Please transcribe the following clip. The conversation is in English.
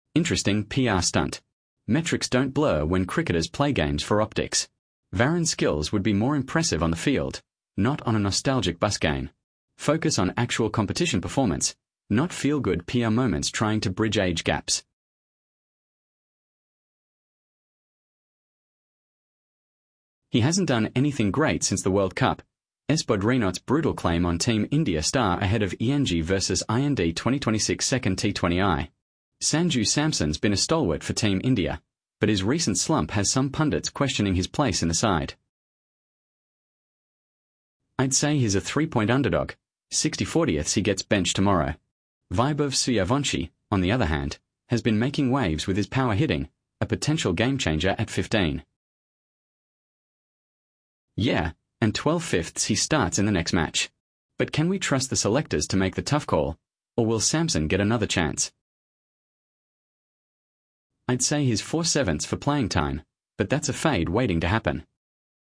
Interesting PR stunt. Metrics don't blur when cricketers play games for optics. Varren's skills would be more impressive on the field, not on a nostalgic bus game. Focus on actual competition performance, not feel-good PR moments trying to bridge age gaps. He hasn't done anything great since the World Cup. S. Bodrinot's brutal claim on Team India star ahead of ENG vs IND 2026 second T20I. Sanju Samson's been a stalwart for Team India, but his recent slump has some pundits questioning his place in the side. I'd say he's a 3-point underdog. 60/40ths he gets benched tomorrow. Vaibhav Suryavanshi, on the other hand, has been making waves with his power hitting, a potential game-changer at 15. Yeah, and 12/5ths he starts in the next match. But can we trust the selectors to make the tough call, or will Samson get another chance? I'd say he's 4/7 for playing time, but that's a fade waiting to happen.